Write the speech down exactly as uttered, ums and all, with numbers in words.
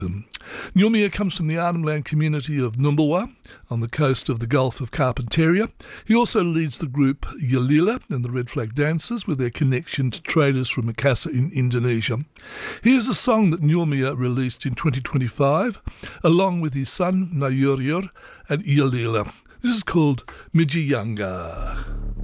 Nyumia comes from the Arnhem Land community of Numbulwa on the coast of the Gulf of Carpentaria. He also leads the group Yalila and the Red Flag Dancers with their connection to traders from Makassar in Indonesia. Here's a song that Nyumia released in twenty twenty-five along with his son Nayuryur and Yalila. This is called Mijiyanga.